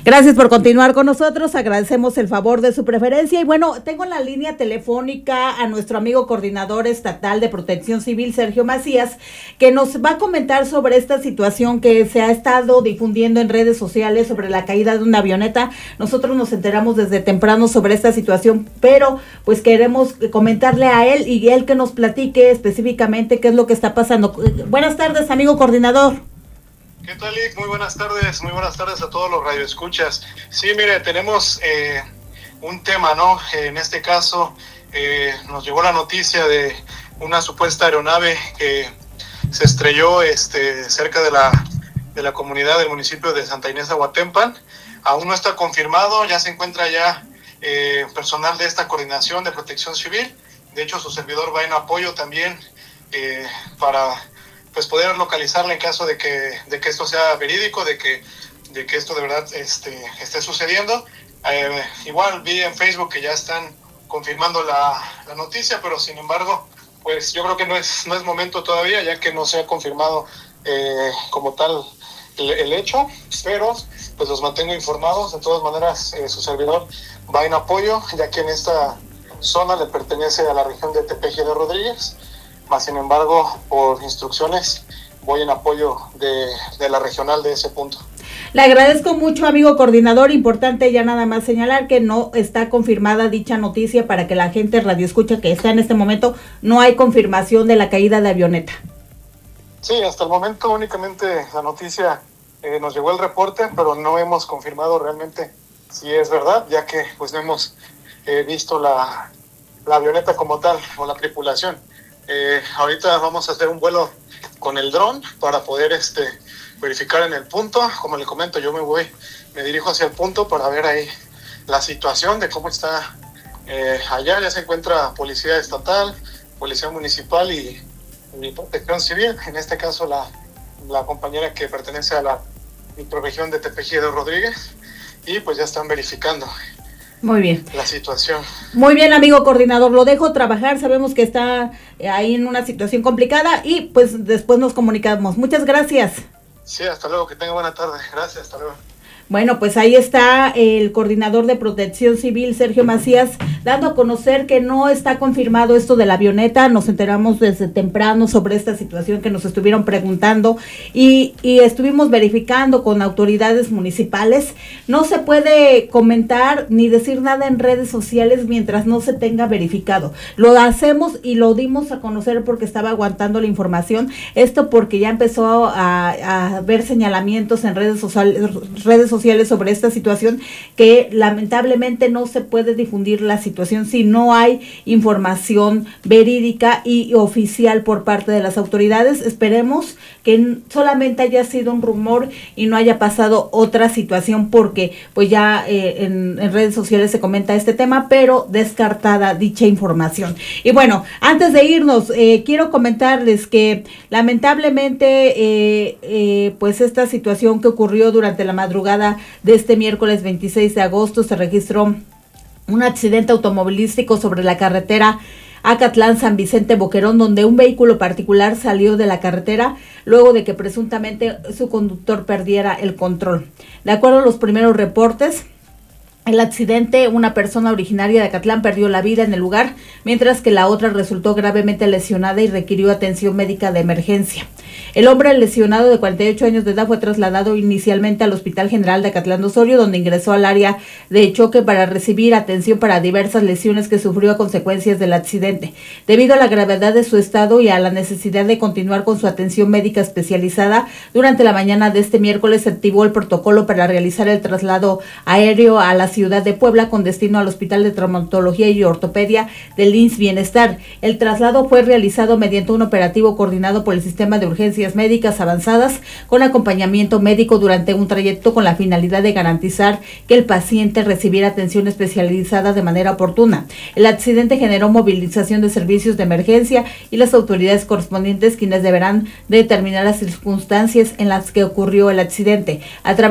Gracias por continuar con nosotros, agradecemos el favor de su preferencia y bueno, tengo en la línea telefónica a nuestro amigo coordinador estatal de Protección Civil, Sergio Macías, que nos va a comentar sobre esta situación que se ha estado difundiendo en redes sociales sobre la caída de una avioneta. Nosotros nos enteramos desde temprano sobre esta situación, pero pues queremos comentarle a él y él que nos platique específicamente qué es lo que está pasando. Buenas tardes, amigo coordinador. ¿Qué tal, Lick? Muy buenas tardes a todos los radioescuchas. Sí, mire, tenemos un tema, ¿no? En este caso, nos llegó la noticia de una supuesta aeronave que se estrelló cerca de la comunidad del municipio de Santa Inés Aguatempan. Aún no está confirmado, ya se encuentra ya personal de esta coordinación de protección civil. De hecho, su servidor va en apoyo también para pues poder localizarla en caso de que esto sea verídico, de que esto de verdad esté sucediendo. Igual vi en Facebook que ya están confirmando la noticia, pero sin embargo, pues yo creo que no es momento todavía, ya que no se ha confirmado como tal el hecho, pero pues los mantengo informados. De todas maneras, su servidor va en apoyo, ya que en esta zona le pertenece a la región de Tepeji de Rodríguez. Más sin embargo, por instrucciones, voy en apoyo de la regional de ese punto. Le agradezco mucho, amigo coordinador. Importante ya nada más señalar que no está confirmada dicha noticia para que la gente radioescucha que está en este momento, no hay confirmación de la caída de avioneta. Sí, hasta el momento únicamente la noticia, nos llegó el reporte, pero no hemos confirmado realmente si es verdad, ya que pues no hemos visto la avioneta como tal o la tripulación. Ahorita vamos a hacer un vuelo con el dron para poder verificar en el punto. Como le comento, yo me dirijo hacia el punto para ver ahí la situación de cómo está allá. Ya se encuentra policía estatal, policía municipal y protección civil. En este caso la compañera que pertenece a la microrregión de Tepeji de Rodríguez, y pues ya están verificando. Muy bien. La situación. Muy bien, amigo coordinador, lo dejo trabajar, sabemos que está ahí en una situación complicada y pues después nos comunicamos. Muchas gracias. Sí, hasta luego, que tenga buena tarde. Gracias, hasta luego. Bueno, pues ahí está el coordinador de Protección Civil, Sergio Macías, dando a conocer que no está confirmado esto de la avioneta. Nos enteramos desde temprano sobre esta situación que nos estuvieron preguntando y estuvimos verificando con autoridades municipales. No se puede comentar ni decir nada en redes sociales mientras no se tenga verificado. Lo hacemos y lo dimos a conocer porque estaba aguantando la información. Esto porque ya empezó a ver señalamientos en redes sociales sobre esta situación, que lamentablemente no se puede difundir la situación si no hay información verídica y oficial por parte de las autoridades. Esperemos que solamente haya sido un rumor y no haya pasado otra situación, porque pues ya en redes sociales se comenta este tema, pero descartada dicha información. Y bueno, antes de irnos, quiero comentarles que lamentablemente pues esta situación que ocurrió durante la madrugada de este miércoles 26 de agosto se registró un accidente automovilístico sobre la carretera Acatlán-San Vicente Boquerón, donde un vehículo particular salió de la carretera luego de que presuntamente su conductor perdiera el control. De acuerdo a los primeros reportes, el accidente, una persona originaria de Acatlán perdió la vida en el lugar, mientras que la otra resultó gravemente lesionada y requirió atención médica de emergencia. El hombre lesionado de 48 años de edad fue trasladado inicialmente al Hospital General de Acatlán de Osorio, donde ingresó al área de choque para recibir atención para diversas lesiones que sufrió a consecuencias del accidente. Debido a la gravedad de su estado y a la necesidad de continuar con su atención médica especializada, durante la mañana de este miércoles se activó el protocolo para realizar el traslado aéreo a la ciudad de Puebla con destino al Hospital de Traumatología y Ortopedia del IMSS Bienestar. El traslado fue realizado mediante un operativo coordinado por el Sistema de Urgencias Médicas Avanzadas con acompañamiento médico durante un trayecto con la finalidad de garantizar que el paciente recibiera atención especializada de manera oportuna. El accidente generó movilización de servicios de emergencia y las autoridades correspondientes, quienes deberán determinar las circunstancias en las que ocurrió el accidente. A través